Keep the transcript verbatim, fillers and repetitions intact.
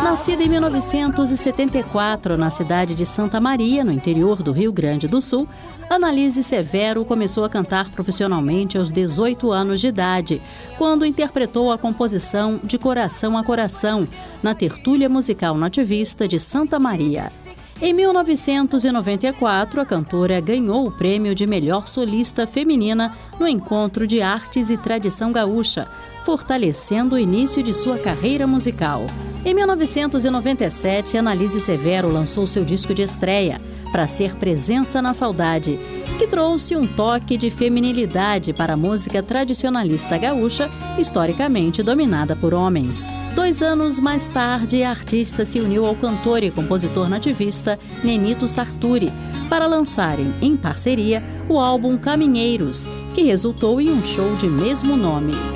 Nascida em mil novecentos e setenta e quatro na cidade de Santa Maria, no interior do Rio Grande do Sul, Analise Severo começou a cantar profissionalmente aos dezoito anos de idade, quando interpretou a composição De Coração a Coração, na Tertúlia Musical Nativista de Santa Maria. Em mil novecentos e noventa e quatro, a cantora ganhou o prêmio de melhor solista feminina no Encontro de Artes e Tradição Gaúcha, fortalecendo o início de sua carreira musical. Em mil novecentos e noventa e sete, Analise Severo lançou seu disco de estreia, Pra Ser Presença na Saudade, que trouxe um toque de feminilidade para a música tradicionalista gaúcha, historicamente dominada por homens. Dois anos mais tarde, a artista se uniu ao cantor e compositor nativista Nenito Sarturi para lançarem, em parceria, o álbum Caminheiros, que resultou em um show de mesmo nome.